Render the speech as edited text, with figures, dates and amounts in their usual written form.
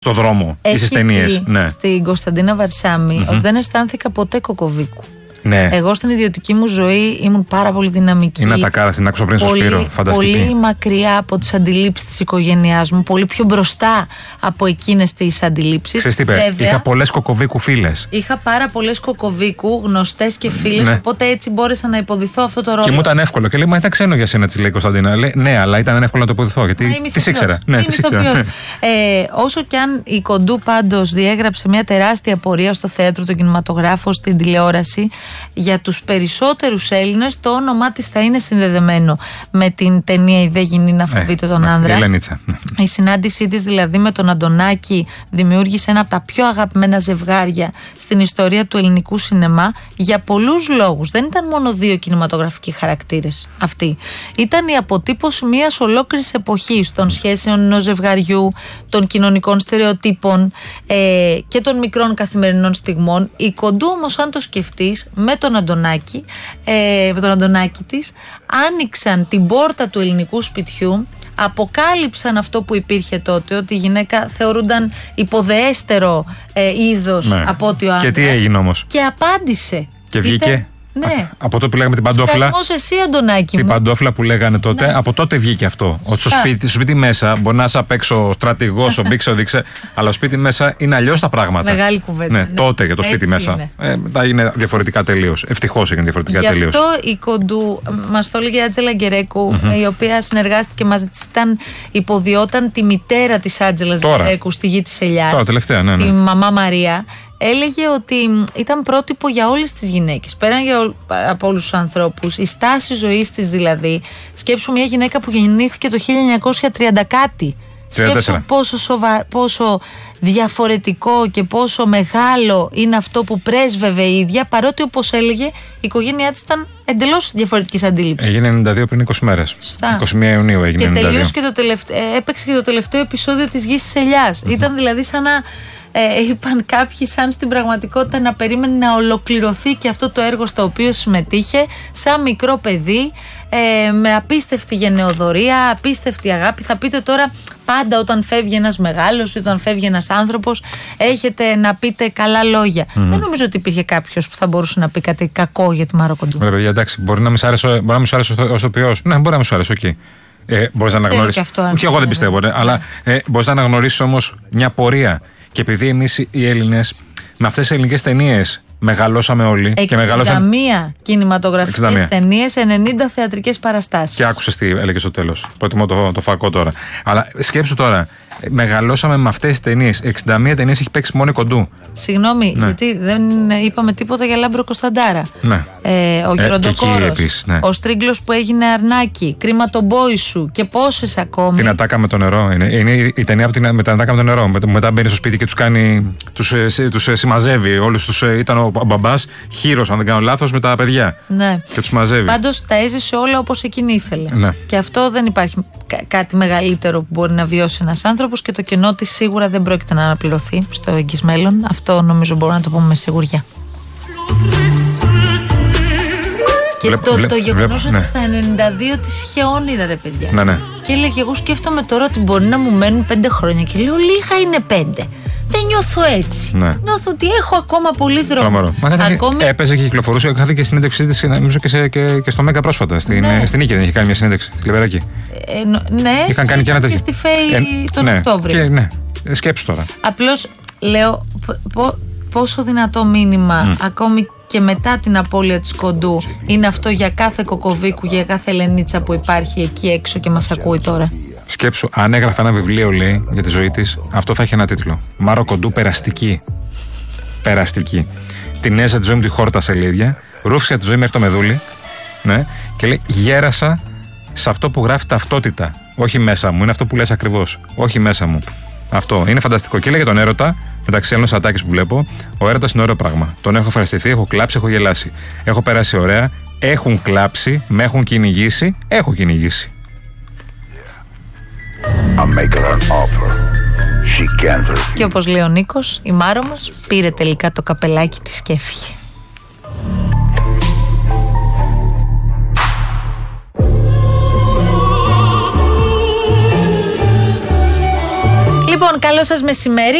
στο δρόμο ή στις ταινίες. Ναι. Στην Κωνσταντίνα Βαρσάμι δεν αισθάνθηκα ποτέ κοκοβίκου. Ναι. Εγώ στην ιδιωτική μου ζωή ήμουν πάρα πολύ δυναμική. Είναι ατακάρα, την άκουσα πριν στο Σπύρο. Φανταστική. Πολύ μακριά από τις αντιλήψεις της οικογένειάς μου. Πολύ πιο μπροστά από εκείνες τις αντιλήψεις. Ξέρεις τι είπε, είχα πολλές κοκοβίκου φίλες. Είχα πάρα πολλές κοκοβίκου, γνωστές και φίλες. Ναι. Οπότε έτσι μπόρεσα να υποδηθώ αυτό το ρόλο. Και μου ήταν εύκολο. Και λέει, μα ήταν ξένο για σένα, της λέει η Κωνσταντίνα. Λέει, ναι, αλλά ήταν εύκολο να το υποδηθώ. Γιατί τις ήξερα. Ναι, τις ήξερα. Όσο κι αν η Κοντού πάντως διέγραψε μια τεράστια πορεία στο θέατρο, τον κινηματογράφο, στην τηλεόραση, για τους περισσότερους Έλληνες το όνομά της θα είναι συνδεδεμένο με την ταινία «Η δε γυνή να φοβείται τον άνδρα». Η συνάντησή της δηλαδή με τον Αντωνάκη δημιούργησε ένα από τα πιο αγαπημένα ζευγάρια στην ιστορία του ελληνικού σινεμά για πολλούς λόγους. Δεν ήταν μόνο δύο κινηματογραφικοί χαρακτήρες αυτοί. Ήταν η αποτύπωση μιας ολόκληρης εποχής των σχέσεων ενός ζευγαριού, των κοινωνικών στερεοτύπων και των μικρών καθημερινών στιγμών. Η Κοντού όμως, αν το σκεφτείς, με τον Αντωνάκη της, άνοιξαν την πόρτα του ελληνικού σπιτιού, αποκάλυψαν αυτό που υπήρχε τότε, ότι η γυναίκα θεωρούνταν υποδεέστερο είδος από ότι ο άντρας. Και τι έγινε όμως? Και απάντησε. Και βγήκε. Ναι. Από τότε που λέγαμε την παντόφλα. Σκασμός εσύ, Αντωνάκη μου. Την παντόφλα που λέγανε τότε, ναι. Από τότε βγήκε αυτό. Ότι στο σπίτι μέσα μπορεί να είσαι απ' έξω στρατηγός, ο μπήξε, οδήξε, αλλά στο σπίτι μέσα είναι αλλιώς τα πράγματα. Μεγάλη κουβέντα. Ναι, τότε για το σπίτι μέσα. Μετά είναι διαφορετικά τελείως. Ευτυχώς έγινε διαφορετικά τελείως. Γι' αυτό η Κοντού, μας το έλεγε η Άντζελα Γκερέκου, η οποία συνεργάστηκε μαζί της, υποδιόταν τη μητέρα της Άντζελας Γκερέκου στη Γη της Ελιάς. Τώρα, τελευταία, ναι. Τη μαμά Μαρία. Έλεγε ότι ήταν πρότυπο για όλες τις γυναίκες, πέραν από όλους τους ανθρώπους. Η στάση ζωής της δηλαδή. Σκέψου μια γυναίκα που γεννήθηκε το 1930 κάτι. Σκέψου πόσο διαφορετικό και πόσο μεγάλο είναι αυτό που πρέσβευε η ίδια, παρότι όπως έλεγε η οικογένειά της ήταν εντελώς διαφορετικής αντίληψης. Έγινε 92 πριν 20 μέρες. Σωστά. 21 Ιουνίου έγινε. Και τελείωσε και έπαιξε και το τελευταίο επεισόδιο της Γης της Ελιάς. Ήταν δηλαδή σαν να είπαν κάποιοι, σαν στην πραγματικότητα να περίμενε να ολοκληρωθεί και αυτό το έργο στο οποίο συμμετείχε σαν μικρό παιδί, με απίστευτη γενεοδορία, απίστευτη αγάπη. Θα πείτε τώρα, πάντα όταν φεύγει ένας μεγάλος ή όταν φεύγει ένας άνθρωπος, έχετε να πείτε καλά λόγια. Δεν νομίζω ότι υπήρχε κάποιος που θα μπορούσε να πει κάτι κακό για τη Μάρο Κοντού. Ωραία, παιδιά, εντάξει, μπορεί να μην σ' άρεσε ο ηθοποιός. Ναι, μπορεί να μην σου άρεσε, okay. Μπορείς να αναγνωρίσεις. Και εγώ δεν πιστεύω, αλλά μπορείς να αναγνωρίσεις όμως μια πορεία. Και επειδή εμείς οι Έλληνες με αυτές τις ελληνικές ταινίες μεγαλώσαμε όλοι. 61 κινηματογραφικές ταινίες, 90 θεατρικές παραστάσεις. Και άκουσες τι έλεγε στο τέλος. Προτιμώ το φακό τώρα. Αλλά σκέψου τώρα, μεγαλώσαμε με αυτές τις ταινίες. 61 ταινίες έχει παίξει μόνο η Κοντού. Συγγνώμη, ναι. Γιατί δεν είπαμε τίποτα για Λάμπρο Κωνσταντάρα. Ναι. Ο Γεροντοκόρος, ναι. Ο Στρίγκλος που έγινε Αρνάκι, Κρίμα τον Μπόι σου και πόσες ακόμη. Την Ατάκα με το νερό. Είναι η ταινία με την Ατάκα με το νερό. Μετά μπαίνει στο σπίτι και τους συμμαζεύει. Όλους τους ήταν ο μπαμπάς χείρος, αν δεν κάνω λάθος, με τα παιδιά. Ναι. Και τους μαζεύει. Πάντως τα έζησε όλα όπως εκείνη ήθελε. Ναι. Και αυτό δεν υπάρχει κάτι μεγαλύτερο που μπορεί να βιώσει ένας άνθρωπος, και το κενό της σίγουρα δεν πρόκειται να αναπληρωθεί στο εγγύς μέλλον. Αυτό νομίζω μπορούμε να το πούμε με σιγουριά. Και το γεγονός ότι στα 92 της είχε όνειρα, ρε παιδιά. Ναι. Και έλεγε, εγώ σκέφτομαι τώρα ότι μπορεί να μου μένουν 5 χρόνια. Και λέω, λίγα είναι 5. Δεν νιώθω έτσι. Ναι. Νιώθω ότι έχω ακόμα πολύ δρόμο. Έπαιζε και κυκλοφορούσε. Είχα και συνέντευξή της, νομίζω και στο Μέγκα πρόσφατα. Στην Νίκη δεν είχε κάνει μια συνέντευξη. Στη Λιβεράκη. Ναι, είχαν κάνει και ένα τέτοιο. Και στη ΦΕΗ τον Οκτώβριο. Ναι, σκέψου τώρα. Απλώς λέω πόσο δυνατό μήνυμα ακόμη και μετά την απώλεια της Κοντού είναι αυτό για κάθε κοκοβίκου, για κάθε Ελενίτσα που υπάρχει εκεί έξω και μας ακούει τώρα. Σκέψου, αν έγραφε ένα βιβλίο, λέει, για τη ζωή της, αυτό θα έχει ένα τίτλο. Μάρο Κοντού, περαστική. Περαστική. Την έζησα τη ζωή μου τη χόρτα σελίδια, ρούφησα τη ζωή μέχρι το μεδούλι, ναι, και λέει, γέρασα σε αυτό που γράφει ταυτότητα. Όχι μέσα μου, είναι αυτό που λες ακριβώς. Όχι μέσα μου. Αυτό είναι φανταστικό. Και λέει για τον έρωτα, μεταξύ άλλων σατάκες που βλέπω, ο έρωτας είναι ωραίο πράγμα. Τον έχω ευχαριστηθεί, έχω κλάψει, έχω γελάσει. Έχω περάσει ωραία, έχουν κλάψει, με έχουν κυνηγήσει, έχω κυνηγήσει. Και όπως λέει ο Νίκος, η Μάρο μας πήρε τελικά το καπελάκι της και έφυγε. Λοιπόν, Λοιπόν, καλό σας μεσημέρι.